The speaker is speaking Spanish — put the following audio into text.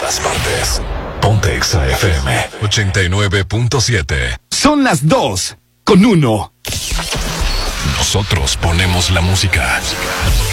todas partes. Ponte Exa FM 89.7. Son las 2:01. Nosotros ponemos la música.